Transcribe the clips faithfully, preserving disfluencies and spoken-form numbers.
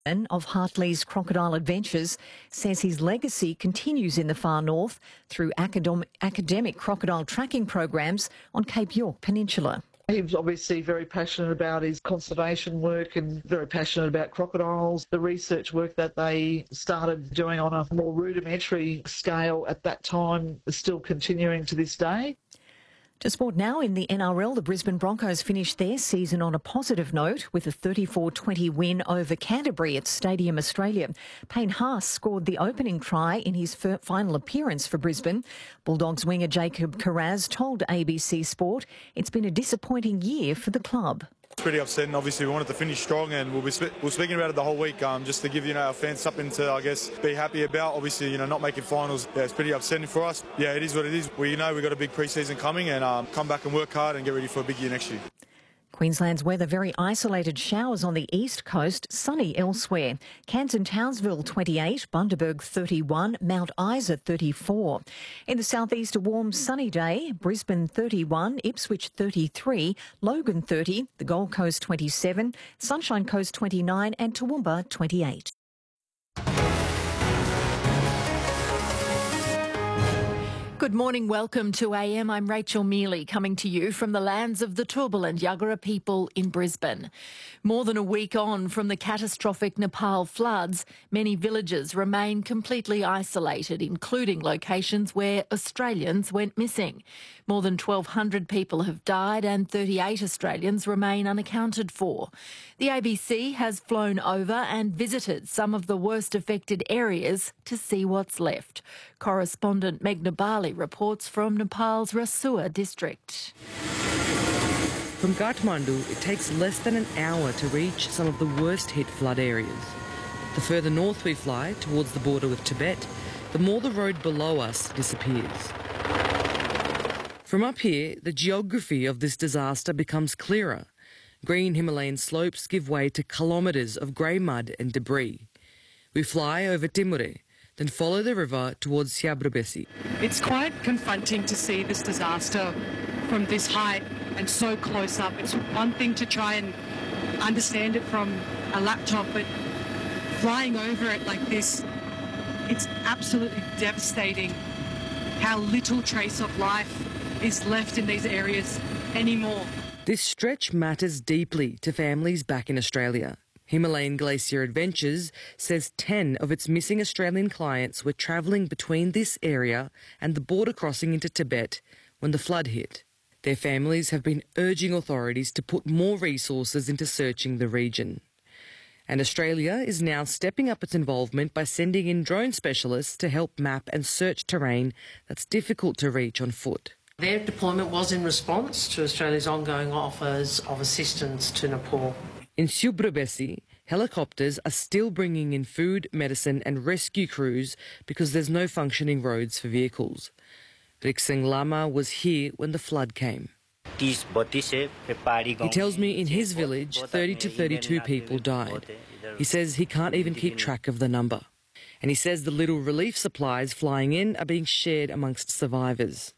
of Hartley's Crocodile Adventures says his legacy continues in the far north through academic, academic crocodile tracking programs on Cape York Peninsula. He was obviously very passionate about his conservation work and very passionate about crocodiles. The research work that they started doing on a more rudimentary scale at that time is still continuing to this day. To sport now, in the N R L, the Brisbane Broncos finished their season on a positive note with a thirty-four twenty win over Canterbury at Stadium Australia. Payne Haas scored the opening try in his final appearance for Brisbane. Bulldogs winger Jacob Carraz told A B C Sport it's been a disappointing year for the club. It's pretty upsetting. Obviously, we wanted to finish strong, and we'll be sp we're speaking about it the whole week, um, just to give you know our fans something to, I guess, be happy about. Obviously, you know, not making finals, yeah, it's pretty upsetting for us. Yeah, it is what it is. We know we've got a big pre-season coming, and um, come back and work hard and get ready for a big year next year. Queensland's weather, very isolated showers on the east coast, sunny elsewhere. Cairns and Townsville twenty-eight, Bundaberg thirty-one, Mount Isa thirty-four. In the southeast, a warm sunny day, Brisbane thirty-one, Ipswich thirty-three, Logan thirty, the Gold Coast twenty-seven, Sunshine Coast twenty-nine and Toowoomba twenty-eight. Good morning, welcome to A M. I'm Rachel Mealy, coming to you from the lands of the Turrbal and Yagara people in Brisbane. More than a week on from the catastrophic Nepal floods, many villages remain completely isolated, including locations where Australians went missing. More than twelve hundred people have died and thirty-eight Australians remain unaccounted for. The A B C has flown over and visited some of the worst affected areas to see what's left. Correspondent Meghna Bali reports from Nepal's Rasua district. From Kathmandu, it takes less than an hour to reach some of the worst hit flood areas. The further north we fly, towards the border with Tibet, the more the road below us disappears. From up here, the geography of this disaster becomes clearer. Green Himalayan slopes give way to kilometres of grey mud and debris. We fly over Timure, then follow the river towards Siabrubesi. It's quite confronting to see this disaster from this height and so close up. It's one thing to try and understand it from a laptop, but flying over it like this, it's absolutely devastating how little trace of life is left in these areas anymore. This stretch matters deeply to families back in Australia. Himalayan Glacier Adventures says ten of its missing Australian clients were travelling between this area and the border crossing into Tibet when the flood hit. Their families have been urging authorities to put more resources into searching the region. And Australia is now stepping up its involvement by sending in drone specialists to help map and search terrain that's difficult to reach on foot. Their deployment was in response to Australia's ongoing offers of assistance to Nepal. In Siabrubesi, helicopters are still bringing in food, medicine and rescue crews because there's no functioning roads for vehicles. Riksing Lama was here when the flood came. He tells me in his village, thirty to thirty-two people died. He says he can't even keep track of the number. And he says the little relief supplies flying in are being shared amongst survivors.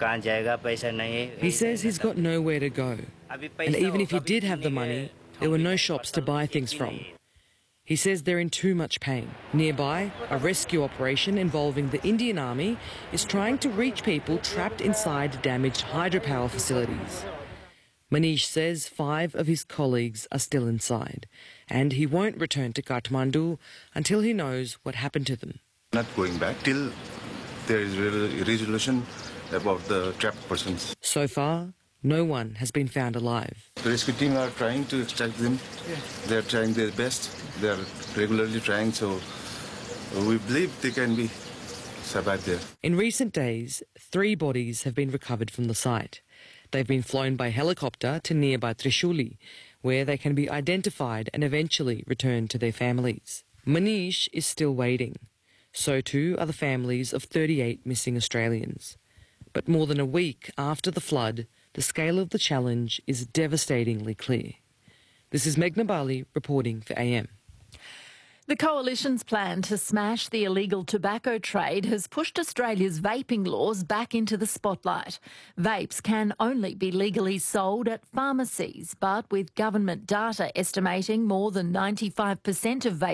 He says he's got nowhere to go. And even if he did have the money, there were no shops to buy things from. He says they're in too much pain. Nearby, a rescue operation involving the Indian Army is trying to reach people trapped inside damaged hydropower facilities. Manish says five of his colleagues are still inside, and he won't return to Kathmandu until he knows what happened to them. Not going back till there is a resolution about the trapped persons. So far, no one has been found alive. The rescue team are trying to extract them. They are trying their best. They are regularly trying, so we believe they can be survived there. In recent days, three bodies have been recovered from the site. They've been flown by helicopter to nearby Trishuli, where they can be identified and eventually returned to their families. Manish is still waiting. So too are the families of thirty-eight missing Australians. But more than a week after the flood, the scale of the challenge is devastatingly clear. This is Meghna Bali reporting for A M. The Coalition's plan to smash the illegal tobacco trade has pushed Australia's vaping laws back into the spotlight. Vapes can only be legally sold at pharmacies, but with government data estimating more than ninety-five percent of vapes